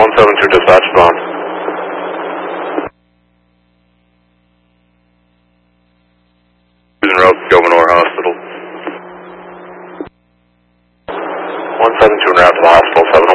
172 dispatch bound. Susan Road, Gouverneur Hospital. 172 en route to the hospital, 7